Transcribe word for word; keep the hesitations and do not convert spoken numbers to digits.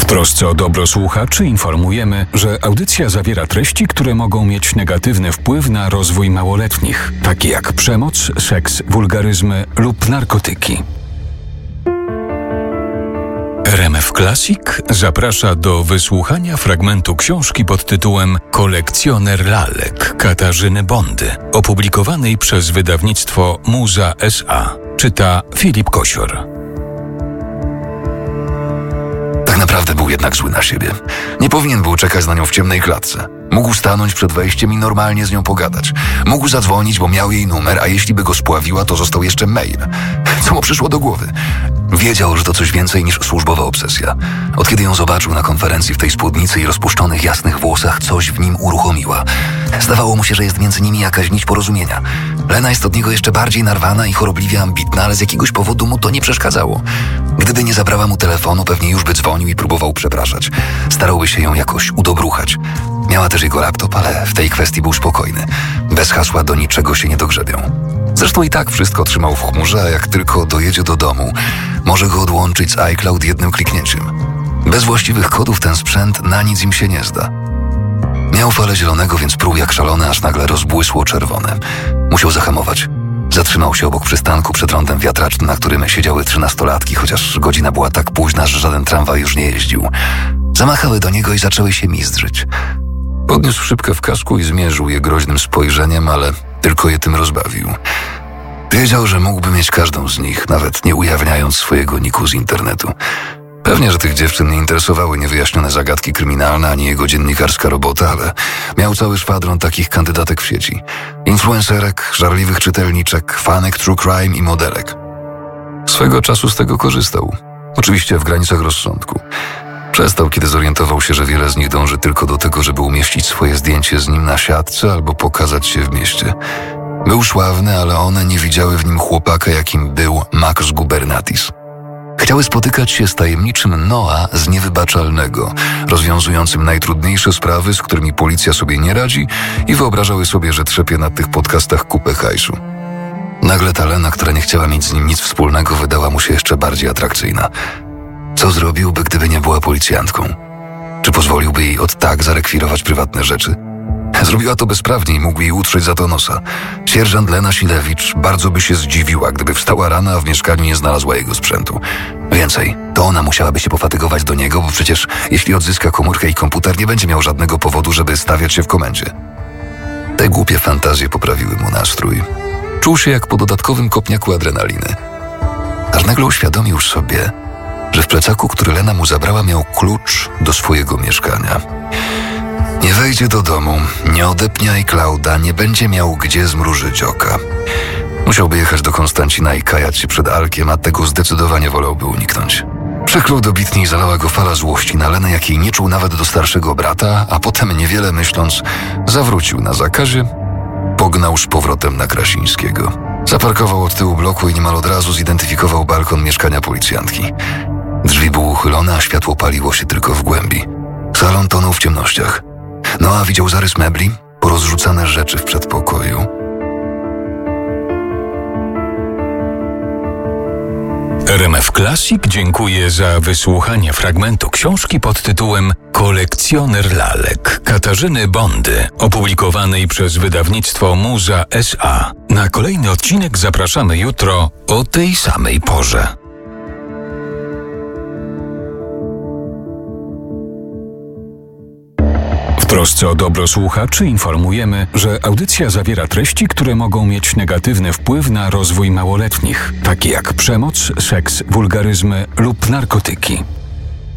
trosce o dobro słuchaczy informujemy, że audycja zawiera treści, które mogą mieć negatywny wpływ na rozwój małoletnich, takie jak przemoc, seks, wulgaryzmy lub narkotyki. R M F Classic zaprasza do wysłuchania fragmentu książki pod tytułem Kolekcjoner lalek Katarzyny Bondy, opublikowanej przez wydawnictwo Muza S A. Czyta Filip Kosior. Tak naprawdę był jednak zły na siebie. Nie powinien był czekać na nią w ciemnej klatce. Mógł stanąć przed wejściem i normalnie z nią pogadać. Mógł zadzwonić, bo miał jej numer, a jeśli by go spławiła, to został jeszcze mail. Co mu przyszło do głowy? Wiedział, że to coś więcej niż służbowa obsesja. Od kiedy ją zobaczył na konferencji w tej spódnicy i rozpuszczonych jasnych włosach, coś w nim uruchomiła. Zdawało mu się, że jest między nimi jakaś nić porozumienia. Lena jest od niego jeszcze bardziej narwana i chorobliwie ambitna, ale z jakiegoś powodu mu to nie przeszkadzało. Gdyby nie zabrała mu telefonu, pewnie już by dzwonił i próbował przepraszać. Starałby się ją jakoś udobruchać. Miała też jego laptop, ale w tej kwestii był spokojny. Bez hasła do niczego się nie dogrzebią. Zresztą i tak wszystko trzymał w chmurze, a jak tylko dojedzie do domu, może go odłączyć z iCloud jednym kliknięciem. Bez właściwych kodów ten sprzęt na nic im się nie zda. Miał falę zielonego, więc pruł jak szalony, aż nagle rozbłysło czerwone. Musiał zahamować. Zatrzymał się obok przystanku przed rondem wiatracznym, na którym siedziały trzynastolatki, chociaż godzina była tak późna, że żaden tramwaj już nie jeździł. Zamachały do niego i zaczęły się mizdrzyć. Podniósł szybkę w kasku i zmierzył je groźnym spojrzeniem, ale tylko je tym rozbawił. Wiedział, że mógłby mieć każdą z nich, nawet nie ujawniając swojego niku z internetu. Pewnie, że tych dziewczyn nie interesowały niewyjaśnione zagadki kryminalne ani jego dziennikarska robota, ale miał cały szwadron takich kandydatek w sieci. Influencerek, żarliwych czytelniczek, fanek true crime i modelek. Swego czasu z tego korzystał. Oczywiście w granicach rozsądku. Przestał, kiedy zorientował się, że wiele z nich dąży tylko do tego, żeby umieścić swoje zdjęcie z nim na siatce albo pokazać się w mieście. Był sławny, ale one nie widziały w nim chłopaka, jakim był Max Gubernatis. Chciały spotykać się z tajemniczym Noah z Niewybaczalnego, rozwiązującym najtrudniejsze sprawy, z którymi policja sobie nie radzi, i wyobrażały sobie, że trzepie na tych podcastach kupę hajsu. Nagle ta Lena, która nie chciała mieć z nim nic wspólnego, wydała mu się jeszcze bardziej atrakcyjna. Co zrobiłby, gdyby nie była policjantką? Czy pozwoliłby jej od tak zarekwirować prywatne rzeczy? Zrobiła to bezprawnie i mógł jej utrzeć za to nosa. Sierżant Lena Silewicz bardzo by się zdziwiła, gdyby wstała rano, a w mieszkaniu nie znalazła jego sprzętu. Więcej, to ona musiałaby się pofatygować do niego, bo przecież jeśli odzyska komórkę i komputer, nie będzie miał żadnego powodu, żeby stawiać się w komendzie. Te głupie fantazje poprawiły mu nastrój. Czuł się jak po dodatkowym kopniaku adrenaliny. Aż nagle uświadomił sobie, że w plecaku, który Lena mu zabrała, miał klucz do swojego mieszkania. Nie wejdzie do domu, nie odepnie iClouda, nie będzie miał gdzie zmrużyć oka. Musiałby jechać do Konstancina i kajać się przed Alkiem, a tego zdecydowanie wolałby uniknąć. Przekluł dobitnie i zalała go fala złości na Lenę, jakiej nie czuł nawet do starszego brata, a potem, niewiele myśląc, zawrócił na zakazie, pognał z powrotem na Krasińskiego. Zaparkował od tyłu bloku i niemal od razu zidentyfikował balkon mieszkania policjantki. Drzwi były uchylone, a światło paliło się tylko w głębi. Salon tonął w ciemnościach. Noah widział zarys mebli, porozrzucane rzeczy w przedpokoju. R M F Classic dziękuję za wysłuchanie fragmentu książki pod tytułem Kolekcjoner lalek Katarzyny Bondy, opublikowanej przez wydawnictwo Muza S A. Na kolejny odcinek zapraszamy jutro o tej samej porze. W trosce o dobro słuchaczy informujemy, że audycja zawiera treści, które mogą mieć negatywny wpływ na rozwój małoletnich, takie jak przemoc, seks, wulgaryzmy lub narkotyki.